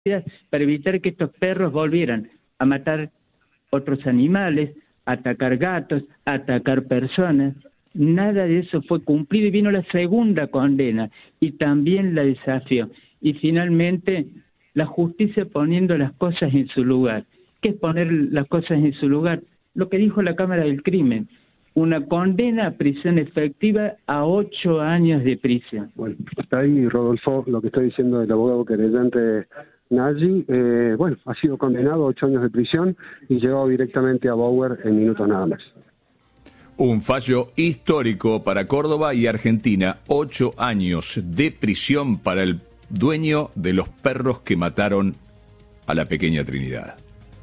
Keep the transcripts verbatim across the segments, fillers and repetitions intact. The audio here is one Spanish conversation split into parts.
para evitar que estos perros volvieran a matar otros animales, a atacar gatos, a atacar personas. Nada de eso fue cumplido y vino la segunda condena y también la desafió. Y finalmente la justicia poniendo las cosas en su lugar. ¿Qué es poner las cosas en su lugar? Lo que dijo la Cámara del Crimen. Una condena a prisión efectiva a ocho años de prisión. Bueno, está ahí, Rodolfo, lo que está diciendo el abogado querellante Nagy. Eh, bueno, ha sido condenado a ocho años de prisión y llegado directamente a Bauer en minutos nada más. Un fallo histórico para Córdoba y Argentina. Ocho años de prisión para el dueño de los perros que mataron a la pequeña Trinidad.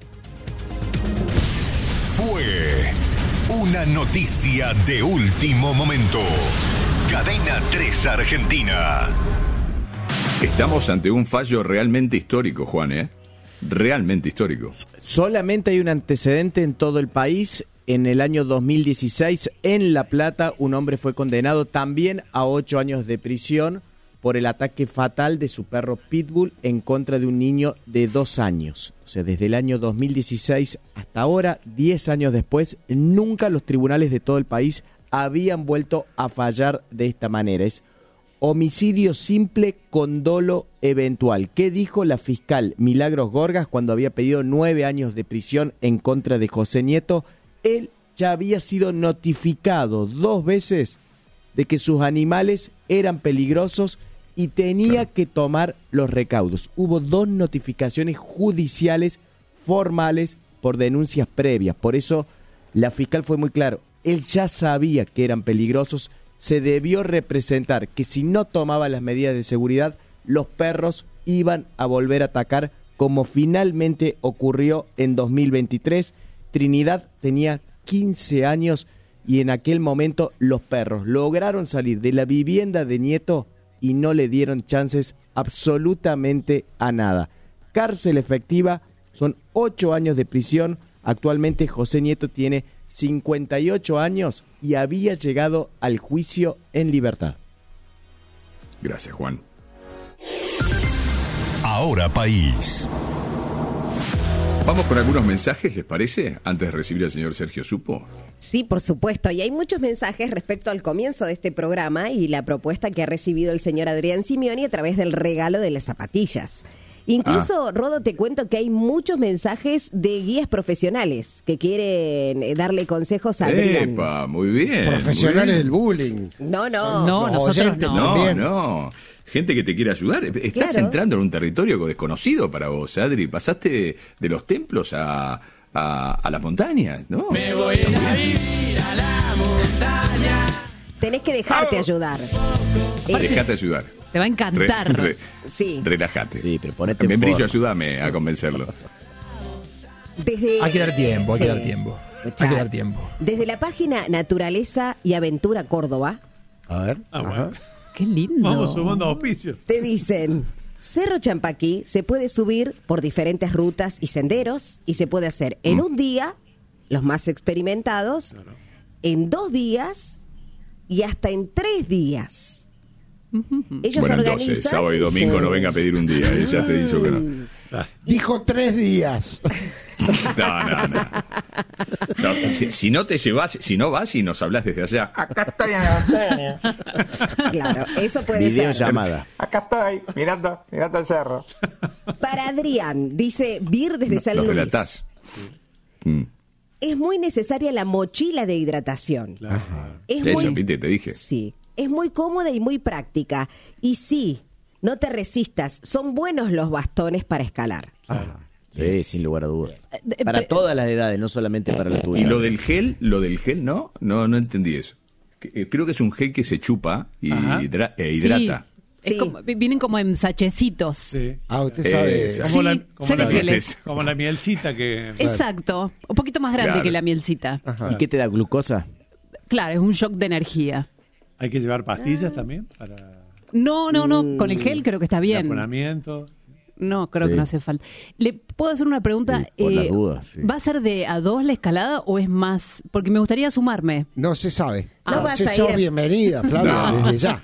Fue una noticia de último momento. Cadena tres Argentina. Estamos ante un fallo realmente histórico, Juan, ¿eh? Realmente histórico. Solamente hay un antecedente en todo el país. En el año dos mil dieciséis, en La Plata, un hombre fue condenado también a ocho años de prisión por el ataque fatal de su perro Pitbull en contra de un niño de dos años. O sea, desde el año dos mil dieciséis hasta ahora, diez años después, nunca los tribunales de todo el país habían vuelto a fallar de esta manera. Es homicidio simple con dolo eventual. ¿Qué dijo la fiscal Milagros Gorgas cuando había pedido nueve años de prisión en contra de José Nieto? Él ya había sido notificado dos veces de que sus animales eran peligrosos y tenía claro. que tomar los recaudos. Hubo dos notificaciones judiciales formales por denuncias previas. Por eso la fiscal fue muy claro. Él ya sabía que eran peligrosos. Se debió representar que si no tomaba las medidas de seguridad, los perros iban a volver a atacar, como finalmente ocurrió en dos mil veintitrés. Trinidad tenía quince años y en aquel momento los perros lograron salir de la vivienda de Nieto y no le dieron chances absolutamente a nada. Cárcel efectiva, son ocho años de prisión. Actualmente José Nieto tiene cincuenta y ocho años y había llegado al juicio en libertad. Gracias, Juan. Ahora País. Vamos con algunos mensajes, ¿les parece? Antes de recibir al señor Sergio Supo. Sí, por supuesto. Y hay muchos mensajes respecto al comienzo de este programa y la propuesta que ha recibido el señor Adrián Simeoni a través del regalo de las zapatillas. Incluso, ah. Rodo, te cuento que hay muchos mensajes de guías profesionales que quieren darle consejos a Adrián. ¡Epa! Muy bien. Profesionales muy bien. del bullying. No, no. No, Los nosotros no. No, no. Gente que te quiere ayudar. Estás claro. entrando en un territorio desconocido para vos, Adri. Pasaste de, de los templos a, a, a las montañas, ¿no? Me voy a vivir a la montaña. Tenés que dejarte oh. ayudar. Dejate ayudar. Te va a encantar. Re, re, sí. Relájate. Sí, pero ponete en Membrillo, forma. ayúdame a convencerlo. Desde... Hay que dar tiempo, hay sí. que dar tiempo. Hay que dar tiempo. Desde la página Naturaleza y Aventura Córdoba. A ver. Ah, bueno. Qué lindo. Vamos sumando auspicios. Te dicen, Cerro Champaquí se puede subir por diferentes rutas y senderos y se puede hacer en mm. un día, los más experimentados, claro. en dos días y hasta en tres días. Uh-huh. Ellos bueno, organizan... entonces, sábado y domingo sí. no venga a pedir un día, él ya te dijo que no. Dijo tres días. No, no, no. no si, si no te llevas, si no vas y nos hablas desde allá. Acá estoy en la montaña. Claro, eso puede Video ser. llamada. Acá estoy, mirando, mirando el cerro. Para Adrián, dice Vir desde no, San los Luis. Relatás. Mm. Es muy necesaria la mochila de hidratación. Claro. Es Eso, muy, viste, te dije. Sí, es muy cómoda y muy práctica. Y sí, no te resistas, son buenos los bastones para escalar. Claro. Sí, sin lugar a dudas. Para todas las edades, no solamente para la tuya. Y lo del gel, lo del gel, ¿no? No, no entendí eso. Creo que es un gel que se chupa y hidra- e hidrata. Sí. Es Sí. como, vienen como en sachecitos. Sí. Ah, usted sabe. Eh, Como, Sí, la, como, sé la, que geles. como la mielcita que... Exacto. Un poquito más grande Claro. que la mielcita. Ajá. ¿Y qué te da, glucosa? Claro, es un shock de energía. Hay que llevar pastillas también para No, no, no. Con el gel creo que está bien. taponamiento. No, creo Sí. que no hace falta. ¿Le puedo hacer una pregunta? Sí, por las dudas, sí. ¿Va a ser de a dos la escalada o es más? Porque me gustaría sumarme. No se sabe. No No, vas se a sos ir a- bienvenida, Flavia, No. desde ya.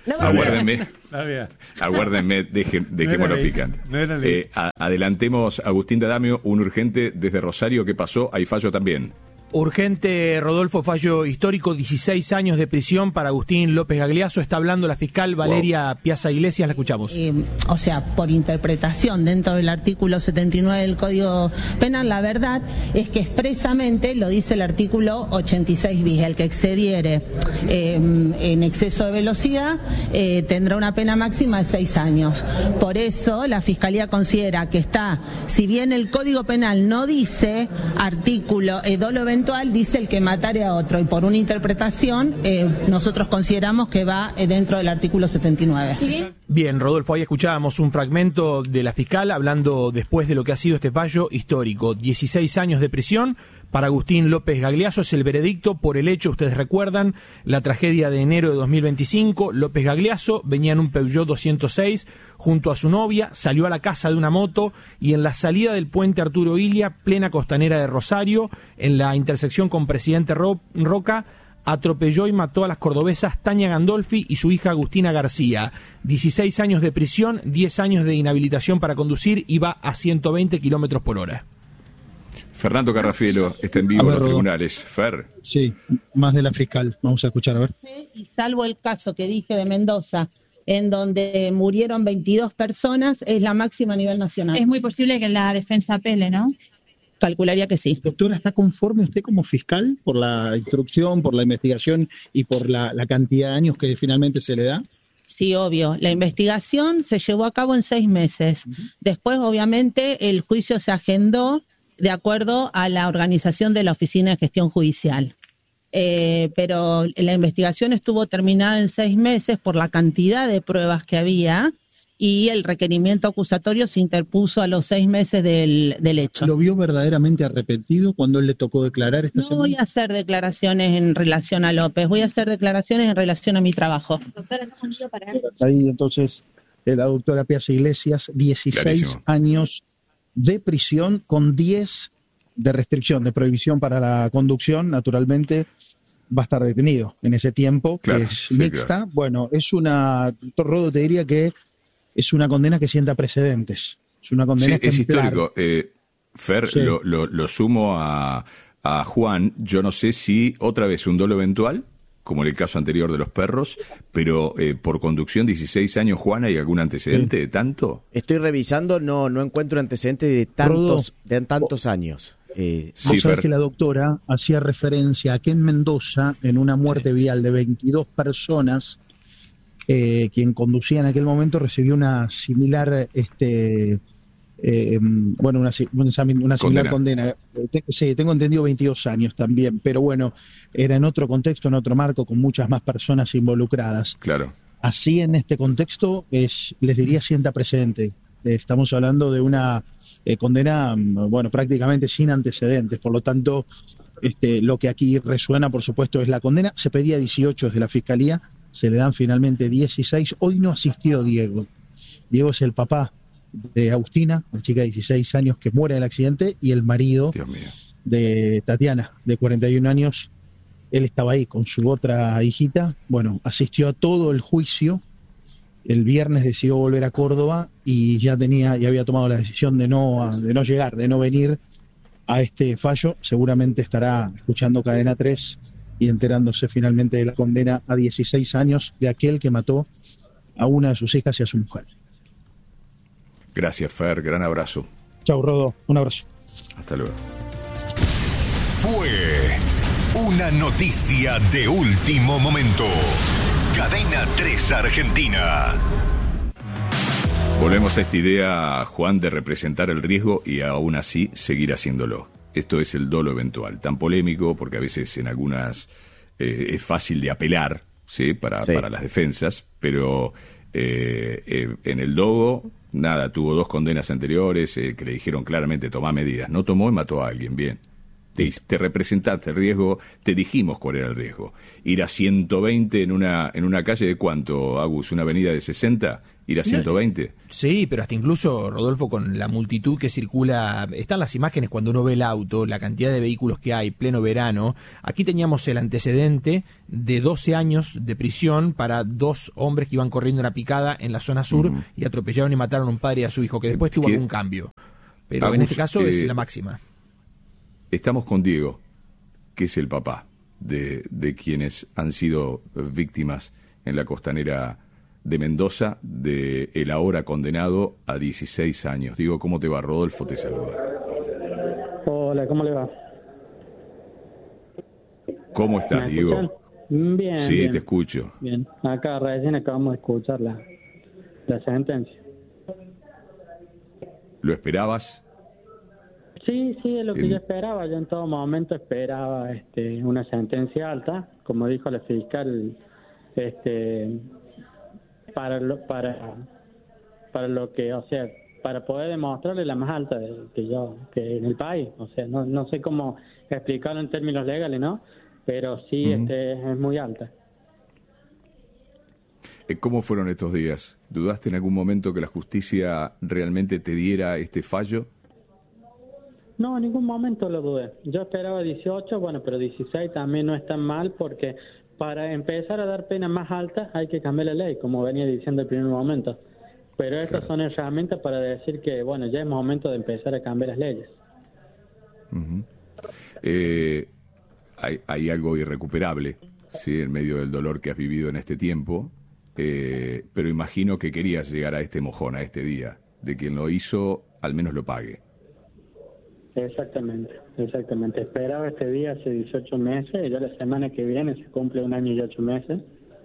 No va a ser. Aguárdenme, Está bien. aguárdenme, deje- dejémoslo No era ley, picante. no era ley. Eh, a- adelantemos, Agustín D'Adamio, un urgente desde Rosario. ¿Qué pasó? Hay fallo también. Urgente, Rodolfo, fallo histórico, dieciséis años de prisión para Agustín López Gagliasso. Está hablando la fiscal Valeria Piazza Iglesias, la escuchamos. Eh, o sea, por interpretación dentro del artículo setenta y nueve del Código Penal, la verdad es que expresamente lo dice el artículo ochenta y seis bis, el que excediere eh, en exceso de velocidad eh, tendrá una pena máxima de seis años. Por eso la Fiscalía considera que está, si bien el Código Penal no dice artículo eh, dolo eventual, dice el que matare a otro, y por una interpretación eh, nosotros consideramos que va eh, dentro del artículo setenta y nueve. ¿Sí? Bien, Rodolfo, ahí escuchábamos un fragmento de la fiscal hablando después de lo que ha sido este fallo histórico. dieciséis años de prisión para Agustín López Gagliasso es el veredicto por el hecho, ustedes recuerdan, la tragedia de enero de dos mil veinticinco. López Gagliasso venía en un Peugeot doscientos seis junto a su novia, salió a la casa de una moto y en la salida del puente Arturo Illia, plena costanera de Rosario, en la intersección con Presidente Ro- Roca, atropelló y mató a las cordobesas Tania Gandolfi y su hija Agustina García. dieciséis años de prisión, diez años de inhabilitación para conducir, iba a ciento veinte kilómetros por hora. Fernando Carrafielo está en vivo A en ver, los Rodolfo. tribunales. Fer. Sí, más de la fiscal. Vamos a escuchar, a ver. Y salvo el caso que dije de Mendoza, en donde murieron veintidós personas, es la máxima a nivel nacional. Es muy posible que la defensa apele, ¿no? Calcularía que sí. Doctora, ¿está conforme usted como fiscal por la instrucción, por la investigación y por la, la cantidad de años que finalmente se le da? Sí, obvio. La investigación se llevó a cabo en seis meses. Después, obviamente, el juicio se agendó de acuerdo a la organización de la Oficina de Gestión Judicial. Eh, pero la investigación estuvo terminada en seis meses por la cantidad de pruebas que había y el requerimiento acusatorio se interpuso a los seis meses del, del hecho. ¿Lo vio verdaderamente arrepentido cuando él le tocó declarar esta No semana? voy a hacer declaraciones en relación a López, voy a hacer declaraciones en relación a mi trabajo. Doctora, estamos unidos para... Ahí entonces eh, la doctora Piazza Iglesias, dieciséis Clarísimo. años de prisión con diez de restricción, de prohibición para la conducción, naturalmente va a estar detenido en ese tiempo, Claro, que es sí, mixta. claro. Bueno, es una, doctor Rodo, te diría que es una condena que sienta precedentes. Es una Sí, condena es ejemplar. histórico. Eh, Fer, Sí. lo, lo, lo sumo a, a Juan. Yo no sé si otra vez un dolo eventual, como en el caso anterior de los perros, pero eh, por conducción dieciséis años, Juan, ¿hay algún antecedente de tanto? Estoy revisando, no no encuentro antecedentes de tantos de tantos años. Eh, Vos Sí, sabés Fer. que la doctora hacía referencia a que en Mendoza, en una muerte vial de veintidós personas, eh, quien conducía en aquel momento recibió una similar, este, eh, bueno, una, si- una similar Condena. condena. Eh, te- Sí, tengo entendido veintidós años también, pero bueno, era en otro contexto, en otro marco, con muchas más personas involucradas. Claro. Así en este contexto, es, les diría sienta precedente. Eh, Estamos hablando de una eh, condena, mm, bueno, prácticamente sin antecedentes. Por lo tanto, este, lo que aquí resuena, por supuesto, es la condena. Se pedía dieciocho desde la Fiscalía, se le dan finalmente dieciséis. Hoy no asistió Diego. Diego es el papá de Agustina, la chica de dieciséis años que muere en el accidente, y el marido Dios mío. de Tatiana, de cuarenta y un años. Él estaba ahí con su otra hijita. Bueno, asistió a todo el juicio. El viernes decidió volver a Córdoba y ya tenía y había tomado la decisión de no de no llegar, de no venir a este fallo. Seguramente estará escuchando Cadena tres y enterándose finalmente de la condena a dieciséis años de aquel que mató a una de sus hijas y a su mujer. Gracias, Fer. Gran abrazo. Chau, Rodo. Un abrazo. Hasta luego. Fue una noticia de último momento. Cadena tres Argentina. Volvemos a esta idea, Juan, de representar el riesgo y aún así seguir haciéndolo. Esto es el dolo eventual, tan polémico porque a veces en algunas eh, es fácil de apelar, ¿sí? Para, Sí. para las defensas, pero eh, eh, en el Dogo, nada, tuvo dos condenas anteriores eh, que le dijeron claramente tomá medidas. No tomó y mató a alguien, bien. Te, te representaste el riesgo, te dijimos cuál era el riesgo. Ir a ciento veinte en una, en una calle de cuánto, Agus, una avenida de sesenta, ir a ciento veinte. Sí, pero hasta incluso, Rodolfo, con la multitud que circula, están las imágenes cuando uno ve el auto, la cantidad de vehículos que hay, pleno verano. Aquí teníamos el antecedente de doce años de prisión para dos hombres que iban corriendo una picada en la zona sur uh-huh. y atropellaron y mataron a un padre y a su hijo, que después tuvo algún cambio. Pero Agus, en este caso eh, es la máxima. Estamos con Diego, que es el papá de, de quienes han sido víctimas en la costanera de Mendoza, de el ahora condenado a dieciséis años. Digo, ¿cómo te va? Rodolfo te saluda. Hola, ¿cómo le va? ¿Cómo estás, Diego? Escuchan? Bien, Sí, bien. te escucho. Bien, acá recién acabamos de escuchar la, la sentencia. ¿Lo esperabas? Sí, sí, es lo que El... yo esperaba. Yo en todo momento esperaba este, una sentencia alta, como dijo la fiscal, este... para lo, para para lo que, o sea, para poder demostrarle la más alta de, que yo que en el país, o sea, no no sé cómo explicarlo en términos legales, ¿no? Pero sí, uh-huh. este es muy alta. ¿Cómo fueron estos días? ¿Dudaste en algún momento que la justicia realmente te diera este fallo? No, en ningún momento lo dudé. Yo esperaba dieciocho, bueno, pero dieciséis también no es tan mal porque para empezar a dar penas más altas hay que cambiar la ley, como venía diciendo el primer momento. Pero estas claro. son herramientas para decir que, bueno, ya es momento de empezar a cambiar las leyes. Uh-huh. Eh, hay, hay algo irrecuperable, ¿sí? En medio del dolor que has vivido en este tiempo, eh, pero imagino que querías llegar a este mojón, a este día, de quien lo hizo, al menos lo pague. Exactamente, exactamente. Esperaba este día hace dieciocho meses y ya la semana que viene se cumple un año y ocho meses.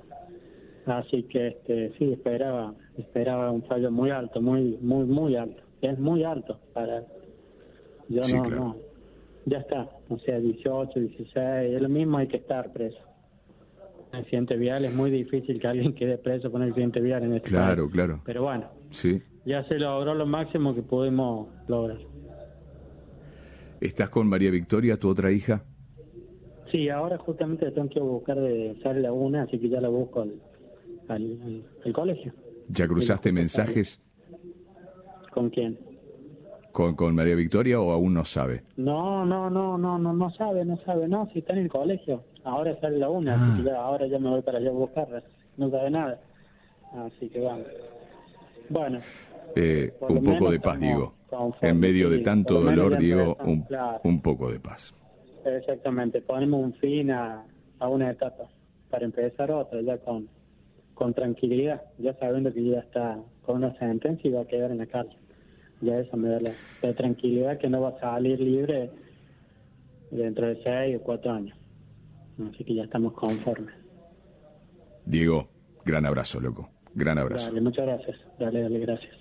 Así que este sí, esperaba esperaba un fallo muy alto, muy muy muy alto. Es muy alto para... Yo sí, no, claro. no. Ya está, o sea, dieciocho, dieciséis, es lo mismo, hay que estar preso. En accidente vial es muy difícil que alguien quede preso con accidente vial en este Claro, país. claro. Pero bueno, sí. ya se logró lo máximo que pudimos lograr. ¿Estás con María Victoria, tu otra hija? Sí, ahora justamente la tengo que buscar de sale la una, así que ya la busco al, al, al, al colegio. ¿Ya cruzaste mensajes? ¿Con quién? ¿Con, ¿Con María Victoria o aún no sabe? No, no, no, no, no, no sabe, no sabe, no, si está en el colegio. Ahora sale la una, Ah. así que ya, ahora ya me voy para allá a buscarla. No sabe nada. Así que vamos. Bueno. Eh, Por un lo poco menos de paz, estamos Diego. conformes, En medio de sí, tanto por lo menos dolor, ya Diego, empezamos, un, claro. un poco de paz. Exactamente, ponemos un fin a, a una etapa para empezar otra, ya con, con tranquilidad, ya sabiendo que ya está con una sentencia y va a quedar en la cárcel. Ya eso me da la, la tranquilidad que no va a salir libre dentro de seis o cuatro años. Así que ya estamos conformes. Diego, gran abrazo, loco. Gran abrazo. Dale, muchas gracias. Dale, dale, gracias.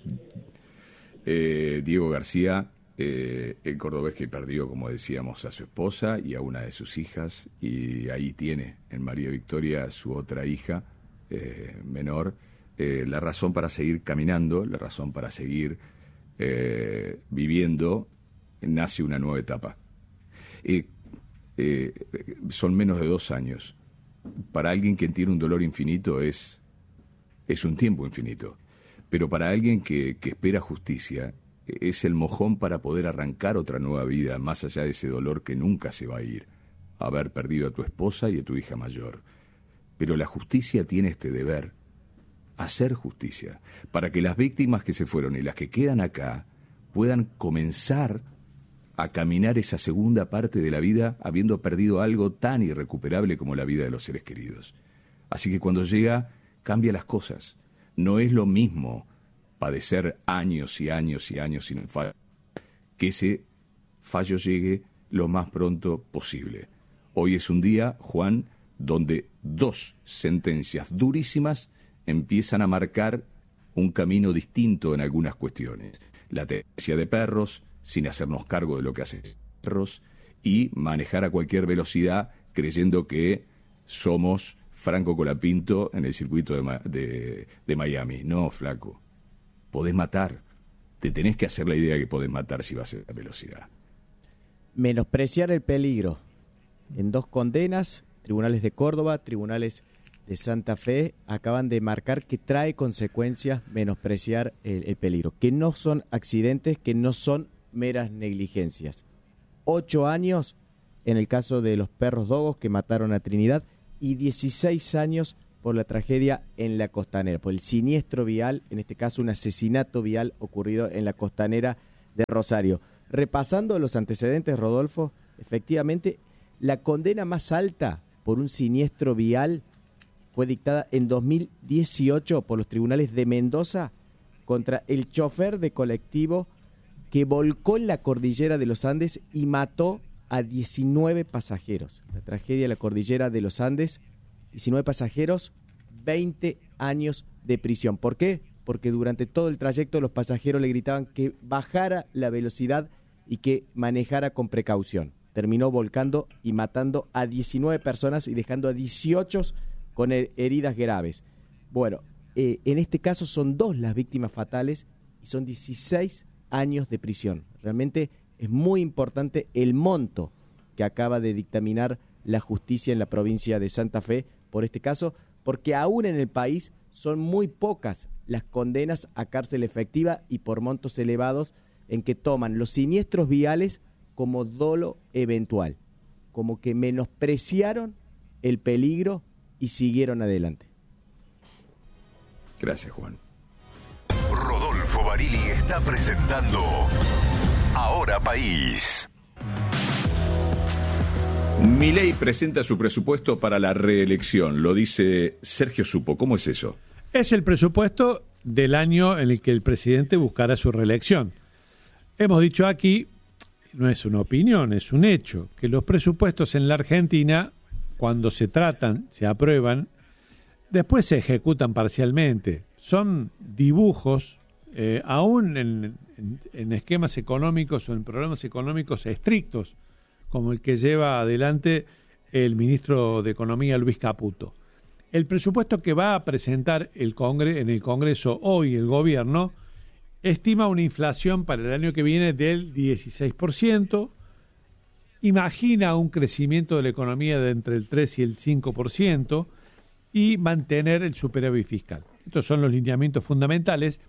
Eh, Diego García, eh, el cordobés que perdió, como decíamos, a su esposa y a una de sus hijas, y ahí tiene en María Victoria su otra hija eh, menor, eh, la razón para seguir caminando, la razón para seguir eh, viviendo. Nace una nueva etapa. Eh, eh, son menos de dos años. Para alguien que tiene un dolor infinito es, es un tiempo infinito. Pero para alguien que, que espera justicia, es el mojón para poder arrancar otra nueva vida, más allá de ese dolor que nunca se va a ir, haber perdido a tu esposa y a tu hija mayor. Pero la justicia tiene este deber, hacer justicia, para que las víctimas que se fueron y las que quedan acá puedan comenzar a caminar esa segunda parte de la vida habiendo perdido algo tan irrecuperable como la vida de los seres queridos. Así que cuando llega, cambia las cosas. No es lo mismo padecer años y años y años sin un fallo, que ese fallo llegue lo más pronto posible. Hoy es un día, Juan, donde dos sentencias durísimas empiezan a marcar un camino distinto en algunas cuestiones. La tenencia de perros, sin hacernos cargo de lo que hacen perros, y manejar a cualquier velocidad creyendo que somos Franco Colapinto en el circuito de, de, de Miami. No, flaco. Podés matar. Te tenés que hacer la idea que podés matar si vas a esa velocidad. Menospreciar el peligro. En dos condenas, tribunales de Córdoba, tribunales de Santa Fe acaban de marcar que trae consecuencias menospreciar el, el peligro, que no son accidentes, que no son meras negligencias. Ocho años en el caso de los perros dogos que mataron a Trinidad y dieciséis años por la tragedia en la Costanera, por el siniestro vial, en este caso un asesinato vial ocurrido en la Costanera de Rosario. Repasando los antecedentes, Rodolfo, efectivamente la condena más alta por un siniestro vial fue dictada en dos mil dieciocho por los tribunales de Mendoza contra el chofer de colectivo que volcó en la cordillera de los Andes y mató a diecinueve pasajeros. La tragedia de la cordillera de los Andes, diecinueve pasajeros, veinte años de prisión. ¿Por qué? Porque durante todo el trayecto los pasajeros le gritaban que bajara la velocidad y que manejara con precaución. Terminó volcando y matando a diecinueve personas y dejando a dieciocho con heridas graves. Bueno, eh, en este caso son dos las víctimas fatales y son dieciséis años de prisión. Realmente es muy importante el monto que acaba de dictaminar la justicia en la provincia de Santa Fe por este caso, porque aún en el país son muy pocas las condenas a cárcel efectiva y por montos elevados en que toman los siniestros viales como dolo eventual, como que menospreciaron el peligro y siguieron adelante. Gracias, Juan. Rodolfo Barili está presentando Ahora País. Milei presenta su presupuesto para la reelección, lo dice Sergio Supo. ¿Cómo es eso? Es el presupuesto del año en el que el presidente buscará su reelección. Hemos dicho aquí, no es una opinión, es un hecho, que los presupuestos en la Argentina, cuando se tratan, se aprueban, después se ejecutan parcialmente. Son dibujos, eh, aún en, en, en esquemas económicos o en programas económicos estrictos, como el que lleva adelante el ministro de Economía, Luis Caputo. El presupuesto que va a presentar el Congre- en el Congreso hoy el gobierno estima una inflación para el año que viene del dieciséis por ciento, imagina un crecimiento de la economía de entre el tres y el cinco por ciento y mantener el superávit fiscal. Estos son los lineamientos fundamentales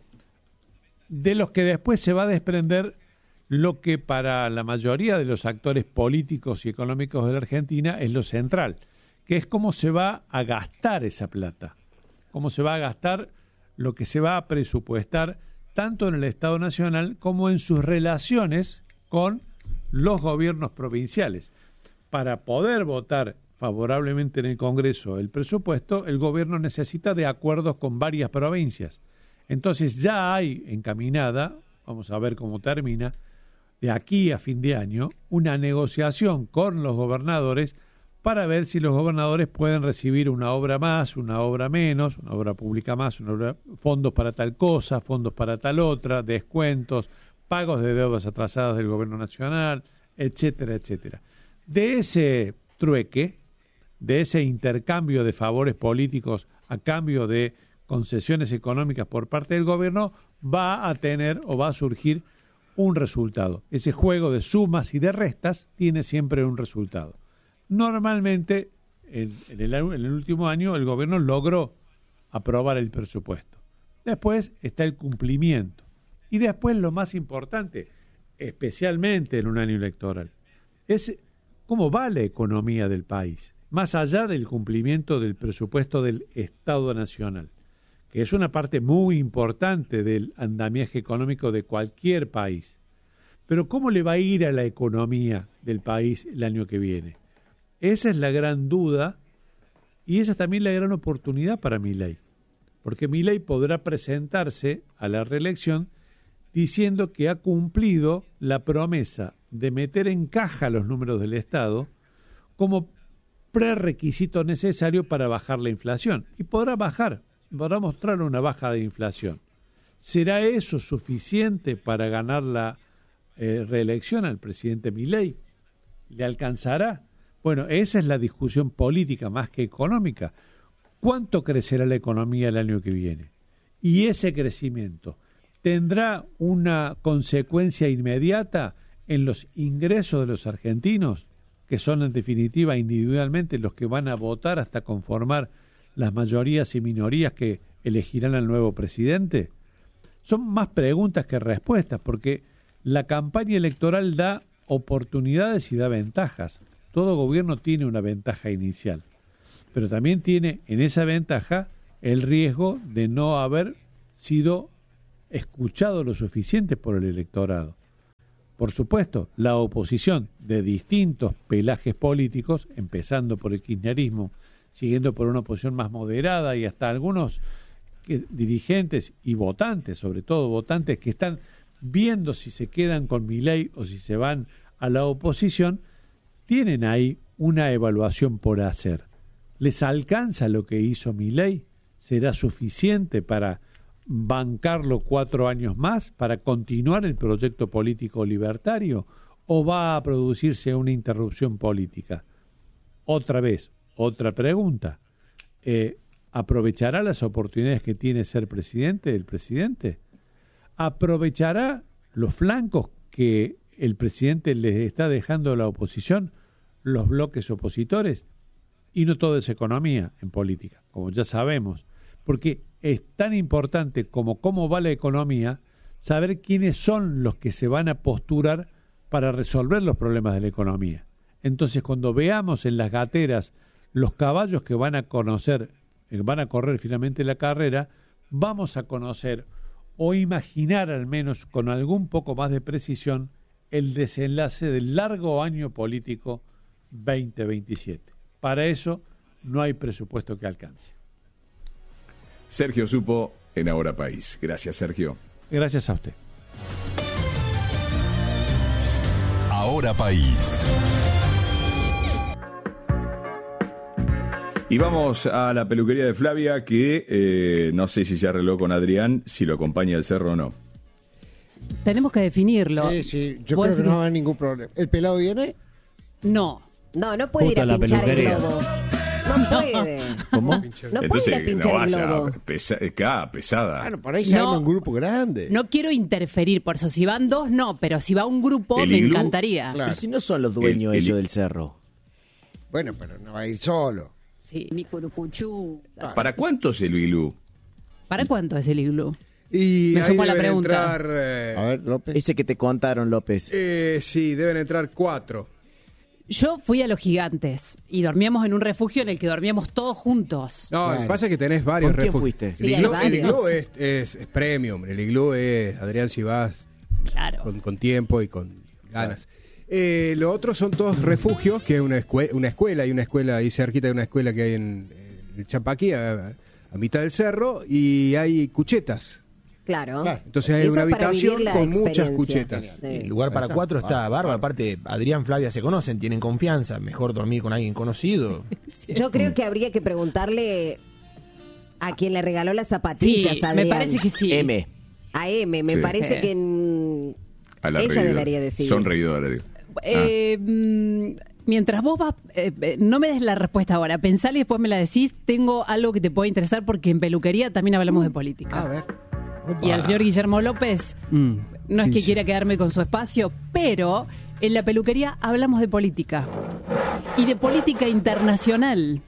de los que después se va a desprender lo que para la mayoría de los actores políticos y económicos de la Argentina es lo central, que es cómo se va a gastar esa plata, cómo se va a gastar lo que se va a presupuestar tanto en el Estado Nacional como en sus relaciones con los gobiernos provinciales. Para poder votar favorablemente en el Congreso el presupuesto, el gobierno necesita de acuerdos con varias provincias. Entonces ya hay encaminada, vamos a ver cómo termina, de aquí a fin de año, una negociación con los gobernadores para ver si los gobernadores pueden recibir una obra más, una obra menos, una obra pública más, una obra, fondos para tal cosa, fondos para tal otra, descuentos, pagos de deudas atrasadas del gobierno nacional, etcétera, etcétera. De ese trueque, de ese intercambio de favores políticos a cambio de concesiones económicas por parte del gobierno, va a tener o va a surgir un resultado. Ese juego de sumas y de restas tiene siempre un resultado. Normalmente, en, en, el, en el último año, el gobierno logró aprobar el presupuesto. Después está el cumplimiento. Y después lo más importante, especialmente en un año electoral, es cómo va la economía del país, más allá del cumplimiento del presupuesto del Estado Nacional, que es una parte muy importante del andamiaje económico de cualquier país. Pero ¿cómo le va a ir a la economía del país el año que viene? Esa es la gran duda y esa es también la gran oportunidad para Milei, porque Milei podrá presentarse a la reelección diciendo que ha cumplido la promesa de meter en caja los números del Estado como prerequisito necesario para bajar la inflación. Y podrá bajar, podrá mostrar una baja de inflación. ¿Será eso suficiente para ganar la eh, reelección al presidente Milei? ¿Le alcanzará? Bueno, esa es la discusión política más que económica. ¿Cuánto crecerá la economía el año que viene? Y ese crecimiento tendrá una consecuencia inmediata en los ingresos de los argentinos, que son en definitiva individualmente los que van a votar hasta conformar las mayorías y minorías que elegirán al nuevo presidente? Son más preguntas que respuestas, porque la campaña electoral da oportunidades y da ventajas. Todo gobierno tiene una ventaja inicial, pero también tiene en esa ventaja el riesgo de no haber sido escuchado lo suficiente por el electorado. Por supuesto, la oposición de distintos pelajes políticos, empezando por el kirchnerismo, siguiendo por una oposición más moderada y hasta algunos que, dirigentes y votantes, sobre todo votantes que están viendo si se quedan con Milei o si se van a la oposición, tienen ahí una evaluación por hacer. ¿Les alcanza lo que hizo Milei? ¿Será suficiente para bancarlo cuatro años más, para continuar el proyecto político libertario, o va a producirse una interrupción política? Otra vez, otra pregunta. Eh, ¿Aprovechará las oportunidades que tiene ser presidente el presidente? ¿Aprovechará los flancos que el presidente les está dejando a la oposición, los bloques opositores? Y no todo es economía en política, como ya sabemos, porque es tan importante como cómo va la economía, saber quiénes son los que se van a posturar para resolver los problemas de la economía. Entonces, cuando veamos en las gateras los caballos que van a conocer, que van a correr finalmente la carrera, vamos a conocer o imaginar al menos con algún poco más de precisión el desenlace del largo año político veinte veintisiete. Para eso no hay presupuesto que alcance. Sergio Supo en Ahora País. Gracias, Sergio. Gracias a usted. Ahora País. Y vamos a la peluquería de Flavia, que eh, no sé si se arregló con Adrián, si lo acompaña el cerro o no. Tenemos que definirlo. Sí, sí, yo creo que no va a haber ningún problema. ¿El pelado viene? No. No, no puede Justo ir a la pinchar el peluquería. globo. No puede. ¿Cómo? No puede Entonces, ir a pinchar no el vaya, globo. pesa, acá, pesada. Bueno, por ahí se No. arma un grupo grande. No quiero interferir, por eso si van dos, no, pero si va un grupo, ¿El me iglú? encantaría. Claro. Pero si no son los dueños El- el- ellos del cerro. Bueno, pero no va a ir solo. Sí, mi curucuchú. ¿Para cuántos el iglú? ¿Para cuánto es el iglú? Y Me ahí sumo a la deben pregunta. entrar, eh, A ver, López. Ese que te contaron, López. eh, sí, deben entrar cuatro. Yo fui a Los Gigantes y dormíamos en un refugio en el que dormíamos todos juntos. No, lo Claro. que pasa es que tenés varios ¿Con quién refugios. fuiste? El Sí, hay iglú, el varios. iglú es, es, es premium. El iglú es, Adrián, si vas Claro. con, con tiempo y con ganas. Eh, lo otro son todos refugios, que es una, escue- una escuela, hay una escuela ahí cerquita de una escuela que hay en, en Champaquí, a, a mitad del cerro, y hay cuchetas. Claro. Claro. Entonces hay Eso una para habitación vivir la con muchas experiencia. cuchetas. Sí. El lugar para Ahí está. cuatro está Ah, bárbaro. ah. Aparte, Adrián, Flavia se conocen, tienen confianza. Mejor dormir con alguien conocido. Yo creo que habría que preguntarle a quien le regaló las zapatillas, Sí, me Adrián. parece que sí. M. A M, me Sí. parece Sí. que mm, A la ella reidora. debería decidir. Son reidoras, digo. Eh, mm, mientras vos vas, eh, eh, no me des la respuesta ahora, pensale y después me la decís. Tengo algo que te puede interesar porque en peluquería también hablamos de política. A ver. Y al señor Guillermo López, Mm. no es que dice? quiera quedarme con su espacio, pero en la peluquería hablamos de política. Y de política internacional.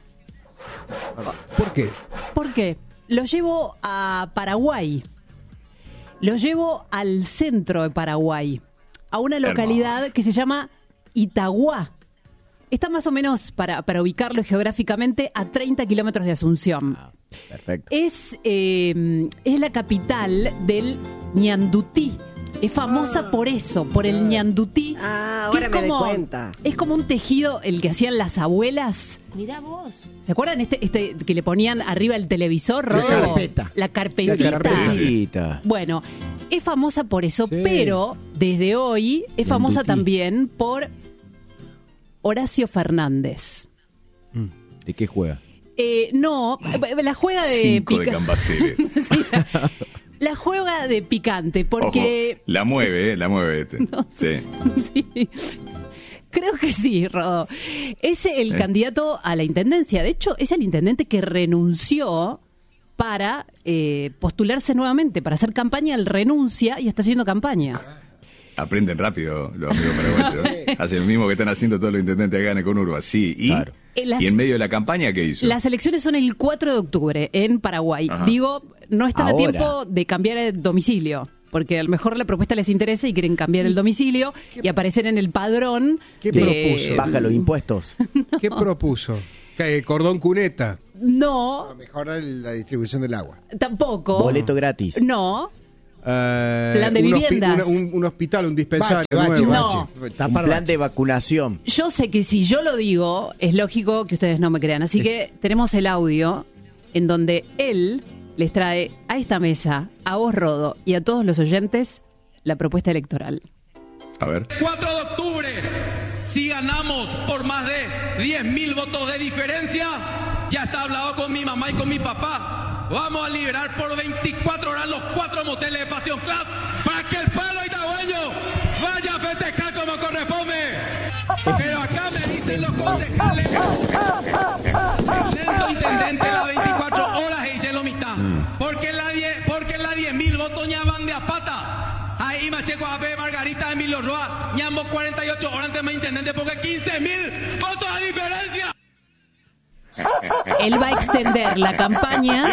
¿Por qué? ¿Por qué? Lo llevo a Paraguay. Lo llevo al centro de Paraguay, a una localidad Hermoso. que se llama Itaguá. Está más o menos, para, para ubicarlo geográficamente, a treinta kilómetros de Asunción. Perfecto. Es, eh, es la capital del ñandutí. Es famosa por eso, por el ñandutí. Ah, que ahora es me doy como- cuenta. Es como un tejido, el que hacían las abuelas. Mirá vos. ¿Se acuerdan este, este que le ponían arriba el televisor, La Rodo? carpeta. La carpetita. La Carpetita. Bueno, es famosa por eso, Sí. pero desde hoy es famosa Ñandutí. también por Horacio Fernández. ¿De qué juega? Eh, no, eh, la juega de Cinco de pica- Cambacere. Sí, la, la juega de picante, porque Ojo, la mueve, eh, la mueve este. Sí. sí. Creo que sí, Rodo. Es el ¿Eh? candidato a la intendencia. De hecho, es el intendente que renunció para eh, postularse nuevamente, para hacer campaña. Él renuncia y está haciendo campaña. Aprenden rápido los amigos paraguayos. Hacen lo mismo que están haciendo todos los intendentes acá en Econurba. Sí, y Claro. Eh, las- ¿Y en medio de la campaña qué hizo? Las elecciones son el cuatro de octubre en Paraguay. Ajá. Digo, no están a Ahora. tiempo de cambiar el domicilio, porque a lo mejor la propuesta les interesa y quieren cambiar el domicilio y aparecer en el padrón. ¿Qué de- propuso? Baja los impuestos. ¿Qué propuso? ¿Qué, ¿Cordón cuneta? No, Mejorar la distribución del agua. tampoco. Boleto gratis. No. Eh, Plan de un hospi- viviendas. una- un, un hospital, un dispensario Bache, bache, nuevo. No. bache. Un plan de vacunación. Yo sé que si yo lo digo, es lógico que ustedes no me crean. Así que tenemos el audio en donde él les trae a esta mesa, a vos, Rodo, y a todos los oyentes, la propuesta electoral. A ver. cuatro de octubre, si ganamos por más de diez mil votos de diferencia, ya está hablado con mi mamá y con mi papá. Vamos a liberar por veinticuatro horas los cuatro moteles de Pasión Class para que el palo itagüeño vaya a festejar como corresponde. Pero acá me dicen los concejales, el lento intendente las veinticuatro horas e hice lo mitad. Porque en la diez, porque en la diez mil votos ya van de a pata. Ahí Macheco A P, Margarita, Emilio Roa, ñambo cuarenta y ocho horas antes más intendente porque quince mil votos de diferencia. Él va a extender la campaña.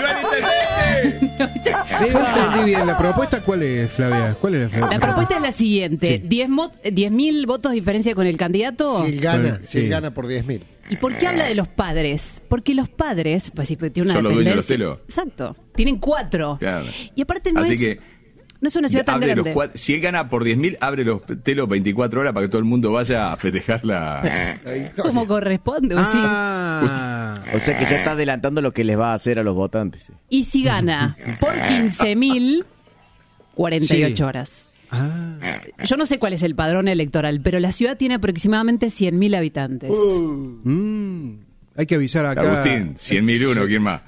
No entendí bien. ¿La propuesta cuál es, Flavia? ¿Cuál es la, La propuesta es la siguiente: diez mil votos de diferencia con el candidato. Si él gana, Bueno, si él sí. gana por diez mil. ¿Y por qué habla de los padres? Porque los padres, pues si tiene una Son los dueños de los dependencia. telos. Exacto. Tienen cuatro. Claro. Y aparte no Así es, que no es una ciudad tan abre los grande. cua- si él gana por diez mil, abre los telos veinticuatro horas para que todo el mundo vaya a festejar la... Como corresponde, ¿o sí? Ah, O sea que ya está adelantando lo que les va a hacer a los votantes. sí. Y si gana por quince mil, cuarenta y ocho Sí. horas. ah. Yo no sé cuál es el padrón electoral, pero la ciudad tiene aproximadamente cien mil habitantes. Mm. Hay que avisar acá. Agustín, cien mil uno, ¿quién más?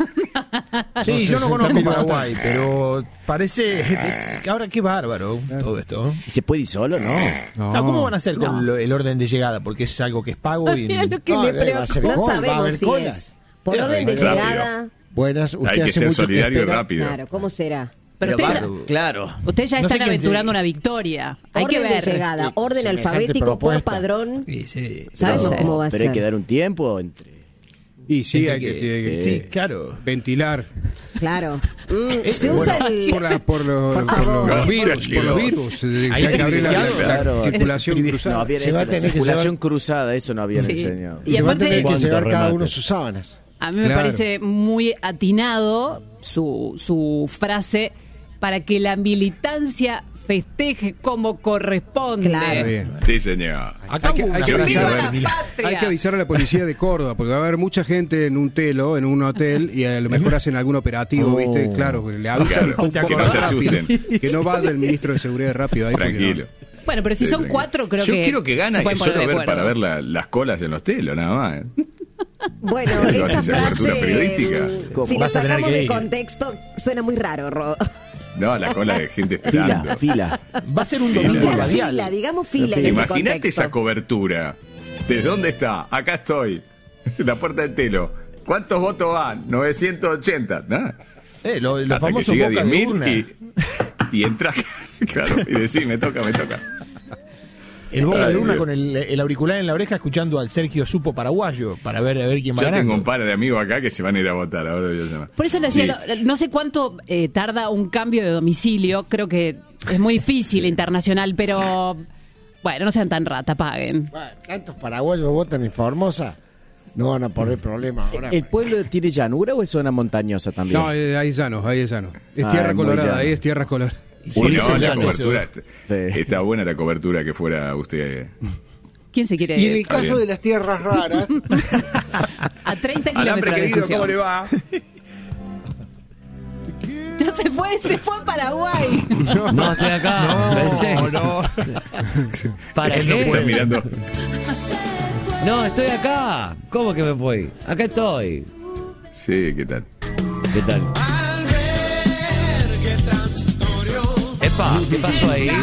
Sí, yo no sesenta conozco mil Paraguay, pero parece que ahora qué bárbaro todo esto. ¿Y se puede ir solo? No. No. Ah, ¿cómo van a hacer con No. lo- el orden de llegada? Porque es algo que es pago y... Mira lo que No, le le va a hacer preocupa. No cola, va a sabemos haber si colas. es por Claro, orden de rápido. llegada. Buenas, usted Hay que hace ser mucho que solidario y espera. rápido. Claro, ¿cómo será? Pero Pero ustedes, va- claro. ustedes ya No sé están quién aventurando se- una victoria. Hay Orden que ver. de llegada, orden semejante alfabético por propuesta. padrón. Sí, sí. Sabemos No sé. cómo va a Pero hay ser. que dar un tiempo entre... Y sí, Gente hay que, que- tiene que- sí, claro. ventilar. Claro. Mm, Es- se usa el... Por, la- por los, Por por favor. los virus, por los Tranquilos. virus. eh, que Ahí hay que abrir la, privilegiados. la Claro. circulación No cruzada. había Se eso, va a la tener que circulación llevar- cruzada, eso no habían Sí. enseñado. Y Se va a tener aparte- que llevar cada remate. uno sus sábanas. A mí me Claro. parece muy atinado su, su frase para que la militancia festeje como corresponde. Claro. Bien. Sí, señor. Acá Hay que- hubo hay una que frase avisar- ¡Viva la similar. patria! Hay que avisar a la policía de Córdoba, porque va a haber mucha gente en un telo, en un hotel, y a lo mejor hacen algún operativo, Oh. ¿viste? Claro, le avisan Claro, un que poco no se más rápido. asusten. Que no vaya el ministro de Seguridad rápido ahí. porque Tranquilo. Bueno, pero si Sí, son tranquilo. cuatro, creo Yo que. quiero que gane se pueden solo poner de ver para acuerdo. ver la- las colas en los telos, nada más. ¿eh? Bueno, Lo esa haces en cobertura frase, periodística. mm, si lo Vas a tener sacamos que de ir. contexto, suena muy raro, Rodo. No, la cola de gente Fila, esperando. fila. Va a ser un Fila. domingo Fila, radial. Fila, digamos fila en este Imagínate contexto. esa cobertura. ¿De dónde está? Acá estoy. La puerta del telo. ¿Cuántos votos van? novecientos ochenta. Nah. Eh, lo- los Hasta que famosos llega a boca de diez mil urna. y, y entra. Claro, y decís, me toca, me toca. El boca Ay, de urna Dios. con el, el auricular en la oreja escuchando al Sergio Supo paraguayo para ver a ver quién va Yo tengo ganando. un par de amigos acá que se van a ir a votar. Ahora voy a llamar. Por eso le decía, Sí. no, no sé cuánto eh, tarda un cambio de domicilio. Creo que es muy difícil internacional, pero bueno, no sean tan rata, paguen. Bueno, tantos paraguayos votan en Formosa, no van a poner problema ahora. ¿El pueblo tiene llanura o es zona montañosa también? No, eh, ahí es llano, ahí es llano. Es Ah, tierra es muy colorada, llano. ahí es tierra colorada. Sí, no, dicen la eso. cobertura. Está, Sí. está buena la cobertura que fuera usted. ¿Quién se quiere? Y en el Está caso bien. de las tierras raras, A treinta Alambre kilómetros de querido, Asunción. ¿cómo le va? Ya se fue, se fue a Paraguay. No, estoy acá. Pensé. no. ¿Para Él no qué? está mirando. No, estoy acá. ¿Cómo que me fui? Acá estoy. Sí, ¿qué tal? ¿Qué tal? Epa, ¿qué pasó ahí?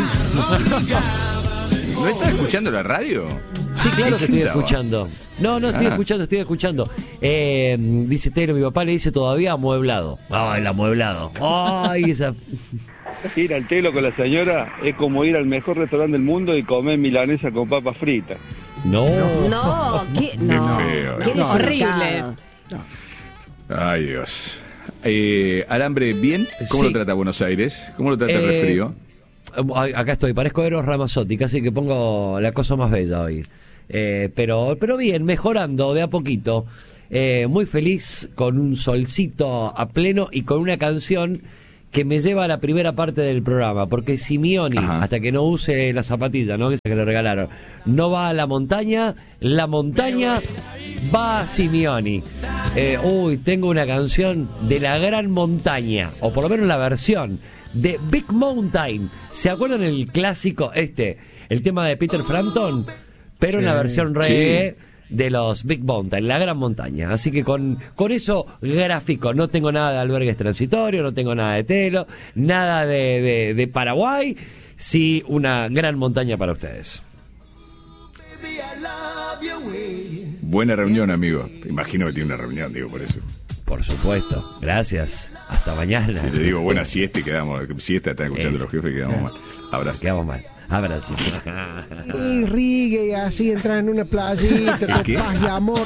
¿No estás escuchando la radio? Sí, claro que estoy Estaba. escuchando. No, no, estoy Ah. escuchando, estoy escuchando. Eh, dice Tero, mi papá le dice todavía amueblado. Ay, el amueblado. Ay, esa... Ir al telo con la señora es como ir al mejor restaurante del mundo y comer milanesa con papas fritas. No. No, qué, no, Qué feo. qué No. Horrible. Ay, Dios. Eh, Alambre, ¿bien? ¿Cómo Sí. lo trata Buenos Aires? ¿Cómo lo trata el Eh, resfrío? Acá estoy, parezco Eros Ramazzotti, casi que pongo la cosa más bella hoy. Eh, pero, pero bien, mejorando de a poquito. Eh, muy feliz, con un solcito a pleno y con una canción que me lleva a la primera parte del programa, porque Simeoni, Ajá. hasta que no use la zapatilla, ¿no? Que se que le regalaron, no va a la montaña, la montaña va a Simeoni. Eh, uy, tengo una canción de la gran montaña, o por lo menos la versión de Big Mountain. ¿Se acuerdan el clásico este, el tema de Peter Frampton? Pero en la Sí. versión reggae de los Big Mountain, la gran montaña. Así que con, con eso gráfico, no tengo nada de albergues transitorios, no tengo nada de Telo, nada de, de, de Paraguay, sí una gran montaña para ustedes. Buena reunión, amigo. Imagino que tiene una reunión, digo, por eso. Por supuesto, gracias. Hasta mañana. Si te digo buena siesta y quedamos, siesta están escuchando Es- los jefes y quedamos mal. Abrazo. Quedamos mal. Abrazo. Y rigue y así entrar en una playita ¿El con qué? paz y amor.